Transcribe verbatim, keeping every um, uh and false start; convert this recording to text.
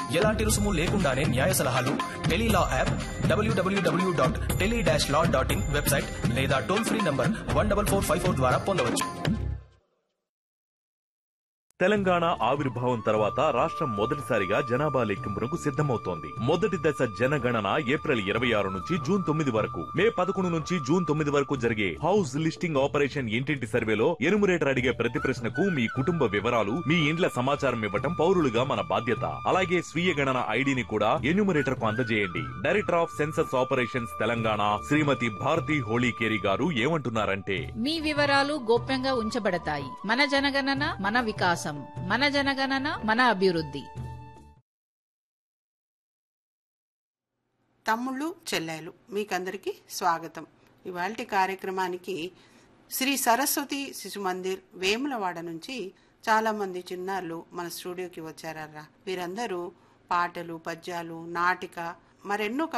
ఎలాంటి రుసుము లేకుండానే న్యాయ సలహాలు Tele-Law app, WWW dot tele dash law dot in website లేదా toll free number one double four five four ద్వారా పొందవచ్చు. తెలంగాణ ఆవిర్భావం తర్వాత రాష్ట్రం మొదటిసారిగా జనాభా లెక్కింపునకు సిద్ధమవుతోంది. మొదటి దశ జనగణన ఏప్రిల్ ఇరవై ఆరు నుంచి జూన్ తొమ్మిది వరకు, మే పదకొండు నుంచి జూన్ తొమ్మిది వరకు జరిగే హౌస్ లిస్టింగ్ ఆపరేషన్ ఇంటింటి సర్వేలో ఎనుమరేటర్ అడిగే ప్రతి ప్రశ్నకు మీ కుటుంబ వివరాలు, మీ ఇండ్ల సమాచారం ఇవ్వటం పౌరులుగా మన బాధ్యత. అలాగే స్వీయ గణన ఐడిని కూడా ఎన్యూమరేటర్ కు అందజేయండి. Director of census operations Telangana శ్రీమతి భారతి హోళీకేరి గారు ఏమంటున్నారంటే, మీ వివరాలు గోప్యంగా ఉంచబడతాయి. మన జనగణన మన వికాసం, మన జనగణన మన అభివృద్ధి. తమ్ముళ్ళు చెల్లెలు మీకందరికీ స్వాగతం. ఇవాల్టి కార్యక్రమానికి శ్రీ సరస్వతి శిశు మందిర్ వేములవాడ నుంచి చాలా మంది చిన్నారులు మన స్టూడియోకి వచ్చారా. వీరందరూ పాటలు, పద్యాలు, నాటిక, మరెన్నో